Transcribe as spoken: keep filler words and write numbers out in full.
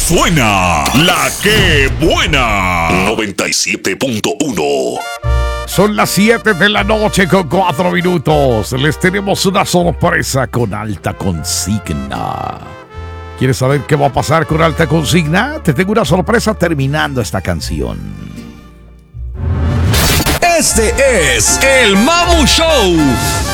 suena la que buena. noventa y siete punto uno. Son las siete de la noche con cuatro minutos. Les tenemos una sorpresa con Alta Consigna. ¿Quieres saber qué va a pasar con Alta Consigna? Te tengo una sorpresa terminando esta canción. Este es el Mamu Show.